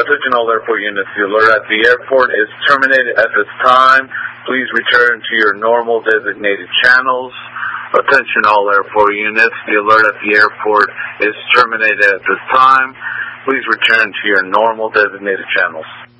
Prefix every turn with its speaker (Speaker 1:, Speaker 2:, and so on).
Speaker 1: Attention all airport units. The alert at the airport is terminated at this time. Please return to your normal designated channels. Attention all airport units. The alert at the airport is terminated at this time. Please return to your normal designated channels.